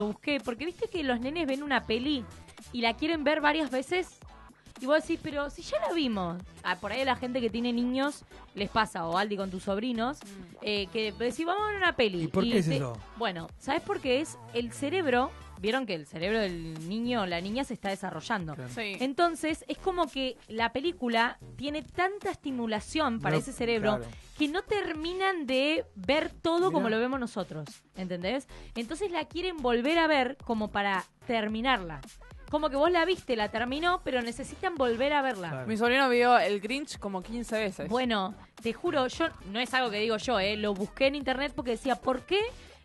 busqué, porque viste que los nenes ven una peli y la quieren ver varias veces. Y vos decís, pero si ya la vimos. Por ahí a la gente que tiene niños les pasa, o Aldi con tus sobrinos, que decís, vamos a ver una peli. ¿Y por qué es eso? Bueno, ¿sabes por qué es? El cerebro, vieron que el cerebro del niño o la niña se está desarrollando. Claro. Sí. Entonces, es como que la película tiene tanta estimulación para ese cerebro claro. que no terminan de ver todo Mirá. como lo vemos nosotros, ¿entendés? Entonces la quieren volver a ver como para terminarla. Como que vos la viste, la terminó, pero necesitan volver a verla. Claro. Mi sobrino vio el Grinch como 15 veces. Bueno, te juro, yo no es algo que digo yo, lo busqué en internet porque decía, ¿por qué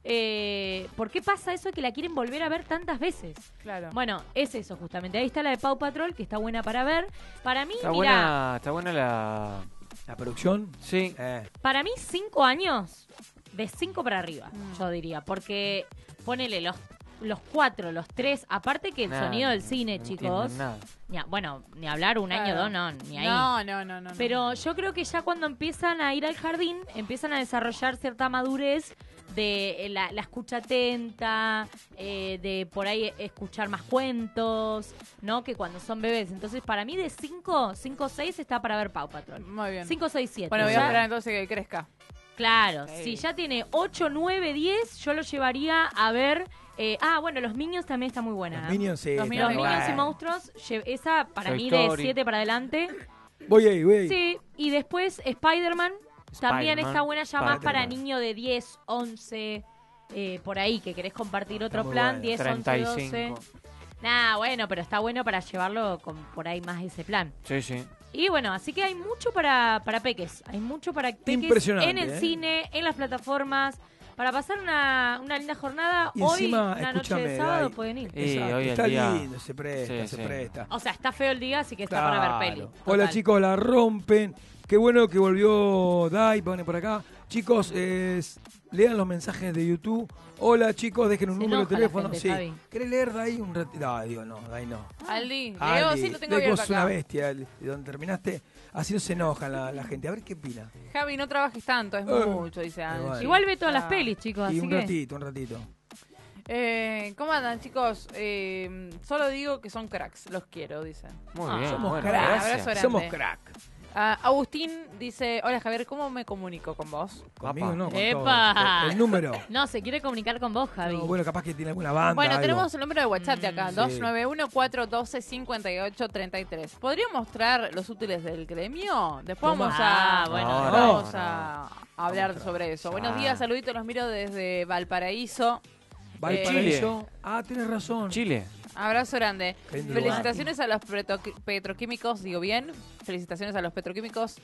pasa eso de que la quieren volver a ver tantas veces? Claro. Bueno, es eso justamente. Ahí está la de Paw Patrol, que está buena para ver. Para mí, Está mira, buena, está buena la... ¿La producción? Sí. para mí 5 años, de 5 para arriba, Mm. yo diría. Porque ponele los 4, los 3, aparte que el Nada, sonido del cine, no chicos. entienden nada. Bueno, ni hablar un año, Claro. 2, no, ni ahí. No. Pero yo creo que ya cuando empiezan a ir al jardín, empiezan a desarrollar cierta madurez de la escucha atenta, de por ahí escuchar más cuentos, ¿no? Que cuando son bebés. Entonces, para mí de 5 o 6 está para ver Paw Patrol. Muy bien. 5, 6, 7. Bueno, voy a esperar entonces que crezca. Claro, Sí. si ya tiene 8, 9, 10, yo lo llevaría a ver... bueno, los Minions también está muy buena. Los Minions, sí. Los está Los Minions bueno. Minions y Monstruos, esa para Toy mí de Story. 7 para adelante. Voy ahí. Sí, y después Spider-Man también Spider-Man. está buena ya más para Spider-Man. niño de 10, 11, por ahí, que querés compartir otro muy plan, bueno. 10, 11, 12. 35. Nah, bueno, pero está bueno para llevarlo con por ahí más ese plan. Sí, sí. Y bueno, así que hay mucho para peques. Hay mucho para peques Impresionante, en el ¿eh? cine, en las plataformas. Para pasar una linda jornada, Y hoy, encima, una noche escúchame, de sábado, Dai, pueden ir. Exacto, hoy el está día- lindo, se presta, Sí, se sí. presta. O sea, está feo el día, así que está para ver peli. Hola Total. chicos, la rompen. Qué bueno que volvió Dai, pone por acá. Chicos, lean los mensajes de YouTube. Hola chicos, dejen un Se número de enoja la teléfono. gente, Sí. Javi. ¿Querés leer Dai un ratito? No, digo, no, Dai no. Aldi, Leo, Andy, sí lo tengo Dai, abierto vos sos una acá. bestia, de donde terminaste. Así no se enoja la gente. A ver qué opina. Javi, no trabajes tanto, es Eh, mucho, dice Angie. bueno. Igual ve todas las Ah. pelis, chicos, Y así un que... ratito. ¿Cómo andan, chicos? Solo digo que son cracks, los quiero, dicen. Muy Ah, bien. somos bueno, cracks. gracias. Abrazo grande. Somos crack. Agustín dice, hola Javier, ¿cómo me comunico con vos? Conmigo Papá. no, con ¡Epa! todo. El número. No, se quiere comunicar con vos, Javi. No, bueno, capaz que tiene alguna banda. Bueno, algo. tenemos el número de WhatsApp de acá, Sí. 291-412-5833. ¿Podría mostrar los útiles del gremio? Después Toma. vamos a, Ah, bueno, vamos no. a hablar Vamos a- sobre eso. Ya. Buenos días, saluditos, los miro desde Valparaíso. Valparaíso. Tienes razón. Chile. Abrazo grande. Qué lindo lugar. Felicitaciones a los petroquímicos, digo bien. Felicitaciones a los petroquímicos.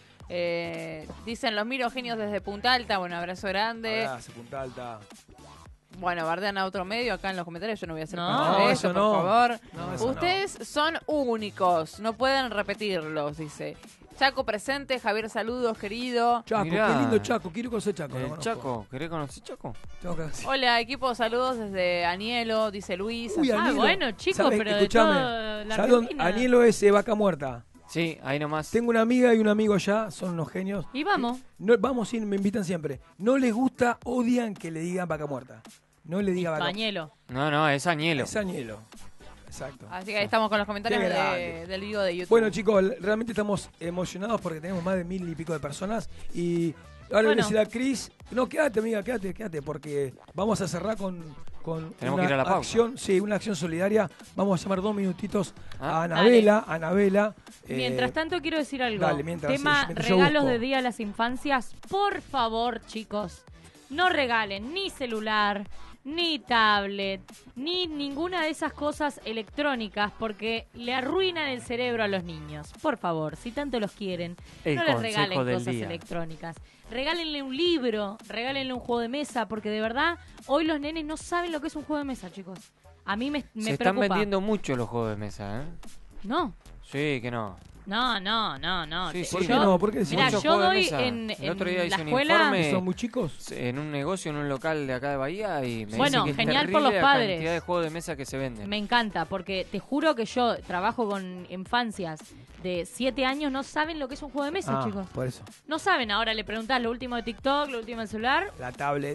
Dicen los miro genios desde Punta Alta. Bueno, abrazo grande. Abrazo, Punta Alta. Bueno, bardean a otro medio acá en los comentarios. Yo no voy a hacer No, parte de eso eso, no. por favor. No, eso Ustedes son únicos, no pueden repetirlos, dice. Chaco presente, Javier, saludos, querido. Chaco, Mirá. qué lindo Chaco. Quiero conocer Chaco. no El conozco. Chaco. ¿Querés conocer Chaco? Tengo que decir. Hola, equipo, saludos desde Anielo, dice Luis. Uy, Ah, Anielo. bueno, chicos, ¿Sabés? pero de Escuchame. toda la ¿Sabés dónde? Argentina. Anielo es Vaca Muerta. Sí, ahí nomás. Tengo una amiga y un amigo allá, son unos genios. Y vamos. No, vamos, me invitan siempre. No les gusta, odian que le digan Vaca Muerta. No le diga Vaca Muerta. Pañuelo. No, es Añelo. Es Anielo. Exacto. Así que ahí estamos con los comentarios Qué grande. del video de YouTube. Bueno, chicos, realmente estamos emocionados porque tenemos más de 1000 y pico de personas. Y ahora le voy a Bueno. decir a Cris, no, quédate, amiga, quédate, porque vamos a cerrar con Tenemos una que ir a la pausa. acción, sí, una acción solidaria. Vamos a llamar 2 minutitos Ah, a Anabela. Mientras tanto, quiero decir algo. dale, mientras, Tema sí, mientras yo regalos busco. de Día a las Infancias. Por favor, chicos, no regalen ni celular, ni tablet, ni ninguna de esas cosas electrónicas porque le arruinan el cerebro a los niños. Por favor, si tanto los quieren, El no les consejo regalen del cosas día. electrónicas. Regálenle un libro, regálenle un juego de mesa, porque de verdad, hoy los nenes no saben lo que es un juego de mesa, chicos. A mí me Se están preocupa. vendiendo mucho los juegos de mesa, ¿eh? No, Sí, que no. no. Sí, sí. ¿Por qué Yo- no? ¿Por qué decís Mirá, Muchos yo juegos de doy mesa. en El otro día la hice un escuela- informe ¿Son muy chicos? en un negocio, en un local de acá de Bahía y me Bueno, dice que es genial por terrible los la padres. cantidad de juegos de mesa que se venden. Me encanta, porque te juro que yo trabajo con infancias de 7 años, no saben lo que es un juego de mesa, chicos. Por eso. No saben, ahora le preguntás lo último de TikTok, lo último del celular, La tablet.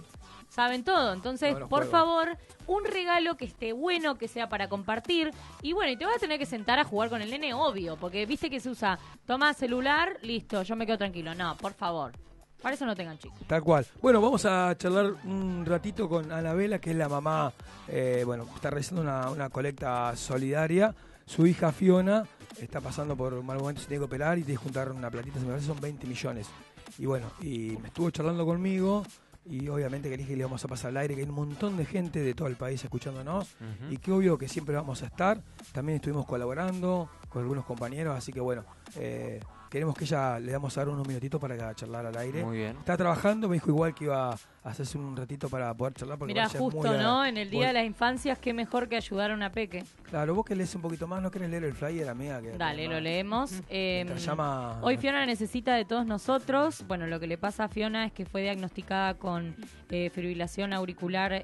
saben todo. Entonces, No, los por juegos. favor, un regalo que esté bueno, que sea para compartir. Y bueno, y te vas a tener que sentar a jugar con el nene, obvio, porque viste que se usa, toma celular, listo, yo me quedo tranquilo. No, por favor. Para eso no tengan chicos. Tal cual. Bueno, vamos a charlar un ratito con Anabela, que es la mamá, está realizando una colecta solidaria. Su hija Fiona está pasando por un mal momento, se tiene que operar y tiene que juntar una platita, se me parece son 20 millones. Y bueno, y me estuvo charlando conmigo y obviamente que le dije que le vamos a pasar al aire, que hay un montón de gente de todo el país escuchándonos y que obvio que siempre vamos a estar. También estuvimos colaborando con algunos compañeros, así que bueno, queremos que ella le damos a dar unos minutitos para charlar al aire. Muy bien. Está trabajando, me dijo igual que iba a hacerse un ratito para poder charlar. Porque Mira, ella es justo, muy ¿no? En el Día vos- de las Infancias, qué mejor que ayudar a una peque. Claro, vos que lees un poquito más, ¿no querés leer el flyer, amiga? Dale, lo leemos. Mientras llama... Hoy Fiona necesita de todos nosotros. Bueno, lo que le pasa a Fiona es que fue diagnosticada con fibrilación auricular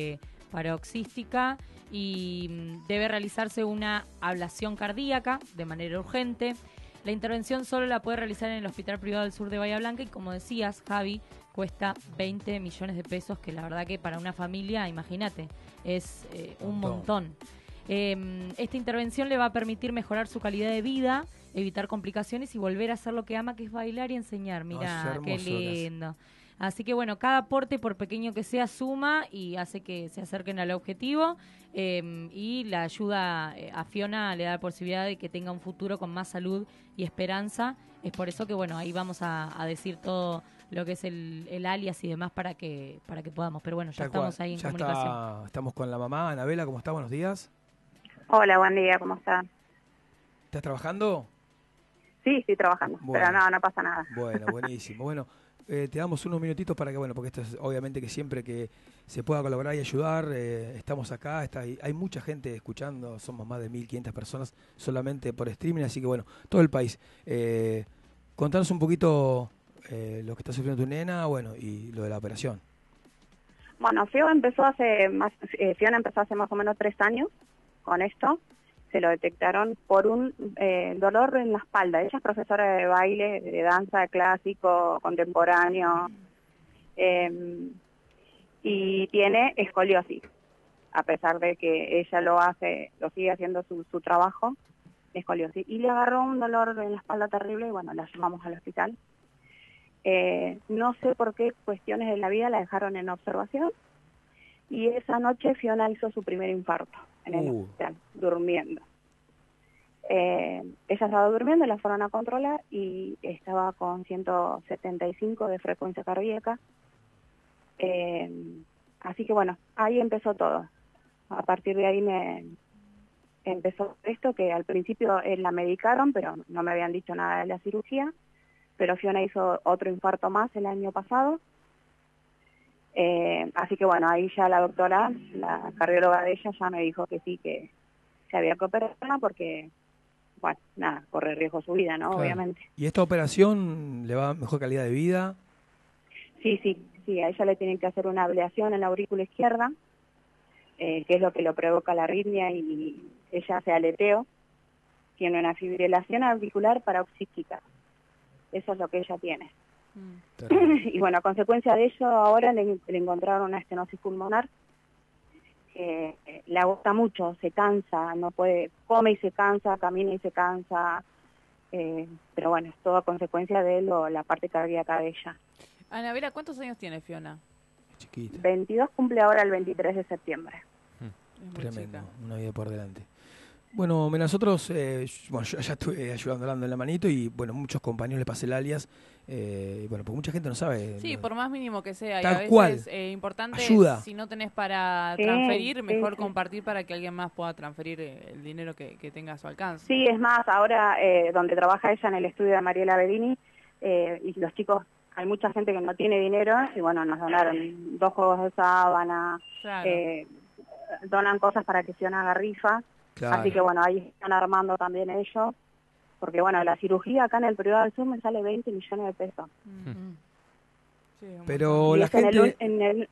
paroxística y debe realizarse una ablación cardíaca de manera urgente. La intervención solo la puede realizar en el Hospital Privado del Sur de Bahía Blanca y, como decías, Javi, cuesta 20 millones de pesos, que la verdad que para una familia, imagínate, es un montón. Esta intervención le va a permitir mejorar su calidad de vida, evitar complicaciones y volver a hacer lo que ama, que es bailar y enseñar. Mirá, qué lindo. Así que bueno, cada aporte, por pequeño que sea, suma y hace que se acerquen al objetivo, y la ayuda a Fiona le da la posibilidad de que tenga un futuro con más salud y esperanza. Es por eso que bueno, ahí vamos a decir todo lo que es el alias y demás para que podamos. Pero bueno, ya estamos ahí en comunicación. Estamos con la mamá, Anabela, ¿cómo está? Buenos días. Hola, buen día, ¿cómo están? ¿Estás trabajando? Sí, estoy trabajando, Bueno. pero no pasa nada. Bueno, buenísimo. Bueno, te damos unos minutitos para que, bueno, porque esto es obviamente que siempre que se pueda colaborar y ayudar, estamos acá, hay mucha gente escuchando, somos más de 1.500 personas solamente por streaming, así que bueno, todo el país. Contanos un poquito lo que está sufriendo tu nena, bueno, y lo de la operación. Bueno, Fiona empezó hace más o menos 3 años con esto. Se lo detectaron por un dolor en la espalda. Ella es profesora de baile, de danza clásico, contemporáneo, y tiene escoliosis. A pesar de que ella lo sigue haciendo su trabajo, escoliosis. Y le agarró un dolor en la espalda terrible y bueno, la llevamos al hospital. No sé por qué cuestiones de la vida la dejaron en observación y esa noche Fiona hizo su primer infarto en el hospital, durmiendo. Ella estaba durmiendo, la fueron a controlar y estaba con 175 de frecuencia cardíaca. Así que bueno, ahí empezó todo. A partir de ahí me empezó esto, que al principio la medicaron, pero no me habían dicho nada de la cirugía. Pero Fiona hizo otro infarto más el año pasado. Así que bueno, ahí ya la doctora, la cardióloga de ella, ya me dijo que sí, que se había que operarla porque, bueno, nada, corre riesgo su vida, ¿no? Claro. Obviamente. ¿Y esta operación le va a dar mejor calidad de vida? Sí, a ella le tienen que hacer una ablación en la aurícula izquierda, que es lo que lo provoca la arritmia y ella hace aleteo. Tiene una fibrilación auricular paroxística. Eso es lo que ella tiene. Y bueno, a consecuencia de ello, ahora le encontraron una estenosis pulmonar que le agota mucho, se cansa, no puede, come y se cansa, camina y se cansa, pero bueno, es todo a consecuencia de la parte cardíaca de ella. Anabela, ¿cuántos años tiene Fiona? Chiquita. 22 cumple ahora el 23 de septiembre. Es muy Tremendo, chica. una vida por delante. Bueno, nosotros, bueno, yo ya estuve ayudando dando en la manito y bueno, muchos compañeros le pasé el alias, bueno, porque mucha gente no sabe. Sí, no, por más mínimo que sea. Tal y a cual. veces importante, Ayuda. si no tenés para Sí, transferir, mejor sí. compartir para que alguien más pueda transferir el dinero que tenga a su alcance. Sí, es más, ahora donde trabaja ella en el estudio de Mariela Bedini, y los chicos, hay mucha gente que no tiene dinero y bueno, nos donaron 2 juegos de sábana, Claro. donan cosas para que Fiona haga rifa. claro. Así que bueno, ahí están armando también ellos, porque bueno, la cirugía acá en el privado del sur me sale 20 millones de pesos. Sí, un Pero Y la es en gente...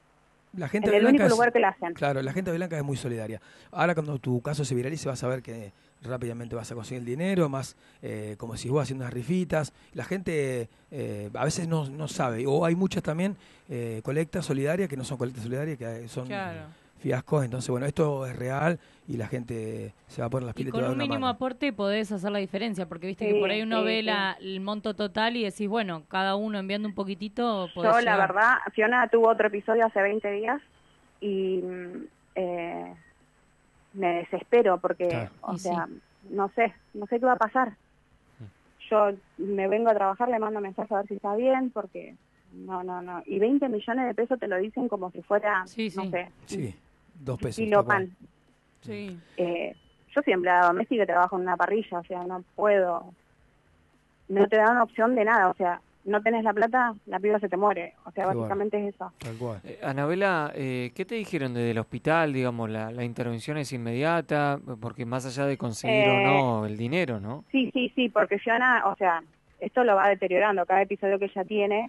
La gente en de el Blanca único lugar que la hacen. Claro, la gente de Blanca es muy solidaria. Ahora cuando tu caso se viralice vas a ver que rápidamente vas a conseguir el dinero, más como si vos haciendo unas rifitas. La gente a veces no sabe, o hay muchas también colectas solidarias que no son colectas solidarias, que son fiascos. Entonces, bueno, esto es real y la gente se va a poner las Y pilas y te con va a dar un una mínimo mano. aporte podés hacer la diferencia, porque viste que Sí, por ahí uno sí, ve sí. el monto total y decís, bueno, cada uno enviando un poquitito podés Yo, la llegar. verdad, Fiona tuvo otro episodio hace 20 días y me desespero porque, Claro. o Y sea, no sé qué va a pasar. Yo me vengo a trabajar, le mando mensaje a ver si está bien, porque no. Y 20 millones de pesos te lo dicen como si fuera, Sí, no sí. sé, Sí, 2 pesos. kilo tal cual. pan. Sí. Yo soy empleada doméstica y trabajo en una parrilla, o sea, no puedo, no te dan opción de nada, o sea, no tenés la plata, la piba se te muere, o sea, Qué básicamente es eso. Tal cual. Anabela, ¿qué te dijeron desde el hospital? Digamos, la intervención es inmediata, porque más allá de conseguir o no el dinero, ¿no? Sí, porque Fiona, o sea, esto lo va deteriorando, cada episodio que ella tiene,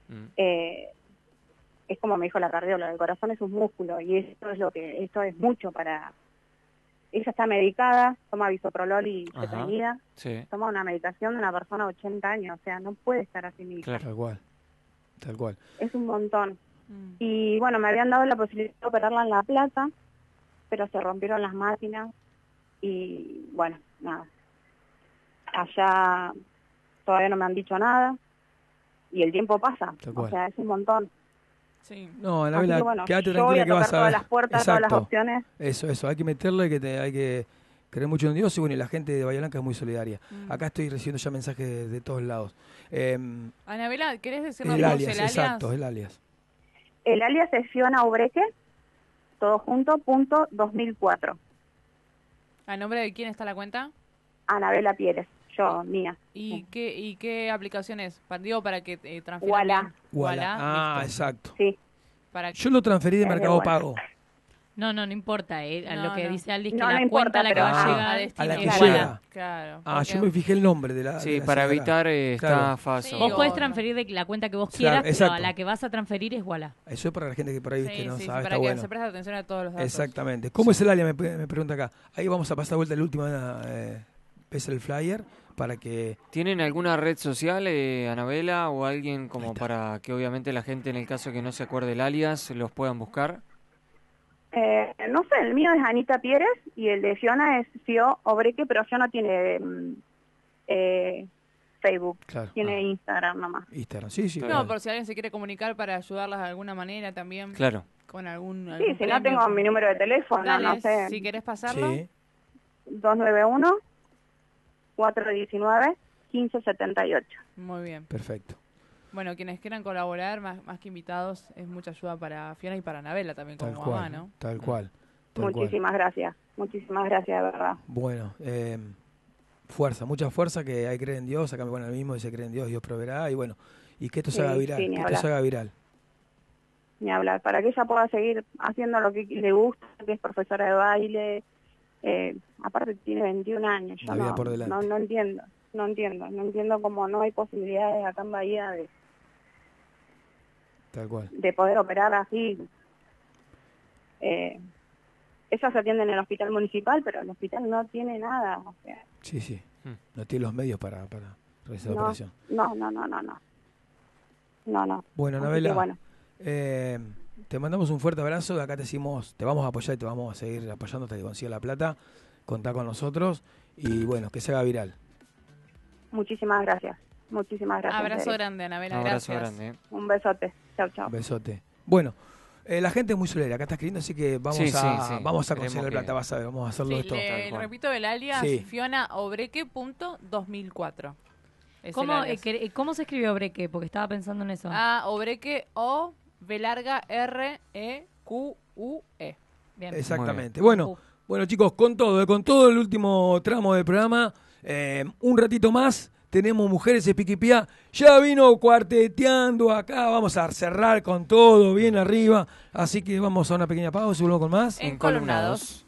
es como me dijo la cardióloga, el corazón es un músculo y esto es mucho para... Ella está medicada, toma bisoprolol y cetronida, toma una medicación de una persona de 80 años, o sea, no puede estar así misma. Claro. Tal cual. Es un montón. Y bueno, me habían dado la posibilidad de operarla en La Plata, pero se rompieron las máquinas y bueno, nada. Allá todavía no me han dicho nada y el tiempo pasa, o sea, es un montón. Sí. No, Anabela, bueno, quédate yo voy tranquila a que vas tocar a ver. todas las puertas, todas las opciones. Eso, hay que meterle, hay que creer mucho en Dios y bueno, y la gente de Bahía Blanca es muy solidaria. Acá estoy recibiendo ya mensajes de todos lados. Anabela, ¿querés decirnos el vos alias, el alias? exacto, el alias. El alias es Fiona Obreque, todo junto, punto 2004. ¿A nombre de quién está la cuenta? Anabela Pieres, mía. ¿Y qué aplicación es? Digo, para que transfieran Walla. Walla. listo. Exacto. Sí. Yo lo transferí de Es de Mercado Walla. Pago. No importa, lo que dice Aldi es que No, la no cuenta importa, a la que pero va a a llegar destino. A la que Claro. llega. Claro. Yo me fijé el nombre de la. Sí, de la para señora. evitar Claro. estafas. Sí, Vos o- podés transferir de la cuenta que vos Claro, quieras, pero exacto. a la que vas a transferir es Walla. Eso es para la gente que por ahí, viste, no sabe, para está que bueno. se preste atención a todos los datos. Exactamente. ¿Cómo es el alias? Me pregunta acá. Ahí vamos a pasar de vuelta el último es el flyer para que... ¿Tienen alguna red social, Anabela, o alguien como para que obviamente la gente, en el caso que no se acuerde el alias, los puedan buscar? No sé, el mío es Anita Pieres y el de Fiona es Fio Obreque, pero Fiona tiene Facebook, Claro. tiene Instagram nomás. Instagram, sí. No, claro. por si alguien se quiere comunicar para ayudarlas de alguna manera también. Claro. Con algún Sí, si no premio. tengo mi número de teléfono, Dale, no sé, si querés pasarlo. Sí. 291-419-1578. Muy bien. Perfecto. Bueno, quienes quieran colaborar, más que invitados, es mucha ayuda para Fiona y para Anabela también como Tal mamá, cual, ¿no? tal cual. Muchísimas gracias, de verdad. Bueno, mucha fuerza, que hay que creer en Dios. Acá me ponen el mismo, dice creer en Dios, Dios proveerá. Y bueno, y que esto se haga viral, sí, ni que esto se haga viral. Ni hablar, para que ella pueda seguir haciendo lo que le gusta, que es profesora de baile. Aparte tiene 21 años, yo La vida por delante. no entiendo cómo no hay posibilidades acá en Bahía Tal cual. de poder operar así. Ella se atiende en el hospital municipal, pero el hospital no tiene nada, o sea, Sí. No tiene los medios para realizar la operación. no. Bueno, Así Anabela, que bueno. te mandamos un fuerte abrazo. De acá te vamos a apoyar y te vamos a seguir apoyando hasta que consiga la plata. Contá con nosotros y bueno, que se haga viral. Muchísimas gracias. Abrazo Derek. grande, Anabela. Abrazo Gracias. grande. Un besote. Chau. Un besote. Bueno, la gente es muy solidaria. Acá está escribiendo, así que vamos Sí, a sí. vamos a Queremos conseguir la que- plata. Vas a ver, vamos a hacerlo Sí, esto. Tal cual. repito el alias, Sí. FionaObreque.2004. Es ¿Cómo, el alias. ¿Cómo se escribe Obreque? Porque estaba pensando en eso. Obreque O B larga R E Q U E. Bien. Exactamente. Bueno, chicos, con todo el último tramo del programa, un ratito más. Tenemos Mujeres Espiquipía. Ya vino cuarteteando acá. Vamos a cerrar con todo bien arriba. Así que vamos a una pequeña pausa y volvemos con más. Encolumnados.